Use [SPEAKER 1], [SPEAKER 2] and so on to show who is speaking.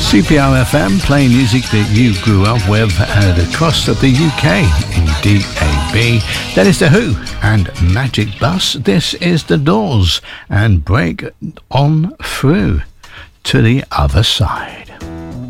[SPEAKER 1] CPR FM, playing music that you grew up with across of the UK in DAB. That is The Who and Magic Bus. This is The Doors and Break On Through to the Other Side.